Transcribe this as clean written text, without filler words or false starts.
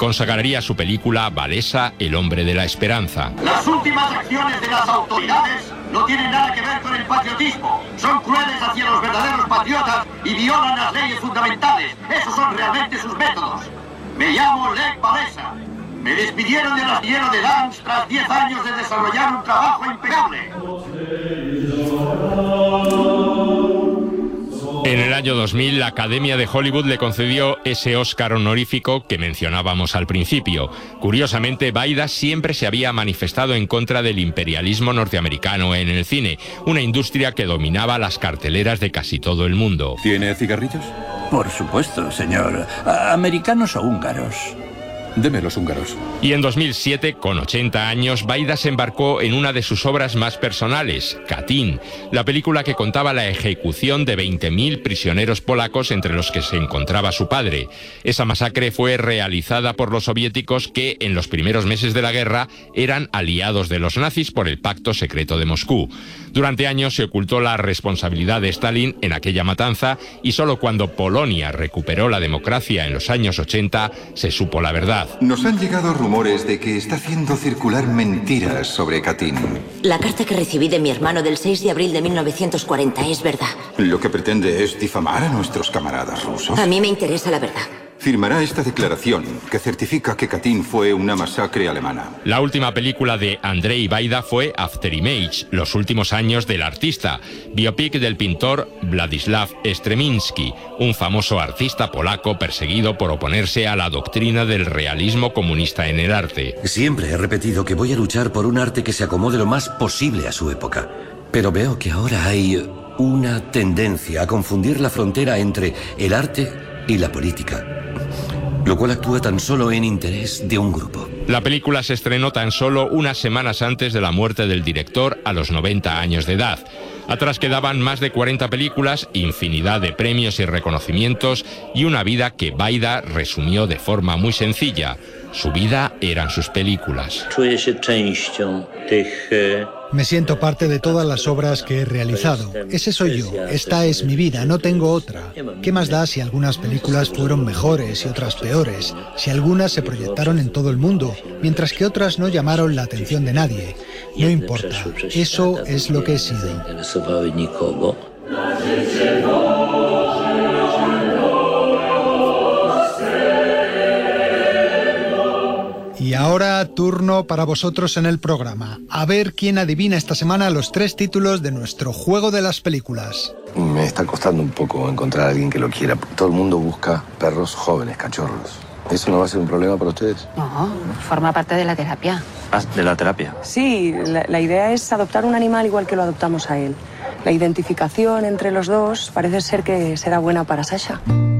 consagraría su película Walesa, el hombre de la esperanza. Las últimas acciones de las autoridades no tienen nada que ver con el patriotismo. Son crueles hacia los verdaderos patriotas y violan las leyes fundamentales. Esos son realmente sus métodos. Me llamo Lech Walesa. Me despidieron del astillero de Dansk tras 10 años de desarrollar un trabajo impecable. En el año 2000, la Academia de Hollywood le concedió ese Oscar honorífico que mencionábamos al principio. Curiosamente, Bayda siempre se había manifestado en contra del imperialismo norteamericano en el cine, una industria que dominaba las carteleras de casi todo el mundo. ¿Tiene cigarrillos? Por supuesto, señor. ¿Americanos o húngaros? Deme los húngaros. Y en 2007, con 80 años, Bayda se embarcó en una de sus obras más personales, Katyn, la película que contaba la ejecución de 20.000 prisioneros polacos, entre los que se encontraba su padre. Esa masacre fue realizada por los soviéticos que, en los primeros meses de la guerra, eran aliados de los nazis por el Pacto Secreto de Moscú. Durante años se ocultó la responsabilidad de Stalin en aquella matanza y solo cuando Polonia recuperó la democracia en los años 80 se supo la verdad. Nos han llegado rumores de que está haciendo circular mentiras sobre Katyn. La carta que recibí de mi hermano del 6 de abril de 1940 es verdad. Lo que pretende es difamar a nuestros camaradas rusos. A mí me interesa la verdad. Firmará esta declaración que certifica que Katyn fue una masacre alemana. La última película de Andrzej Wajda fue Afterimage, los últimos años del artista, biopic del pintor Władysław Stremiński, un famoso artista polaco perseguido por oponerse a la doctrina del realismo comunista en el arte. Siempre he repetido que voy a luchar por un arte que se acomode lo más posible a su época. Pero veo que ahora hay una tendencia a confundir la frontera entre el arte y la política, lo cual actúa tan solo en interés de un grupo. La película se estrenó tan solo unas semanas antes de la muerte del director a los 90 años de edad. Atrás quedaban más de 40 películas, infinidad de premios y reconocimientos y una vida que Wajda resumió de forma muy sencilla. Su vida eran sus películas. Me siento parte de todas las obras que he realizado. Ese soy yo. Esta es mi vida, no tengo otra. ¿Qué más da si algunas películas fueron mejores y otras peores? Si algunas se proyectaron en todo el mundo, mientras que otras no llamaron la atención de nadie. No importa. Eso es lo que he sido. Y ahora, turno para vosotros en el programa. A ver quién adivina esta semana los 3 títulos de nuestro juego de las películas. Me está costando un poco encontrar a alguien que lo quiera. Todo el mundo busca perros jóvenes, cachorros. ¿Eso no va a ser un problema para ustedes? No, forma parte de la terapia. Ah, ¿de la terapia? Sí, la idea es adoptar un animal igual que lo adoptamos a él. La identificación entre los dos parece ser que será buena para Sasha.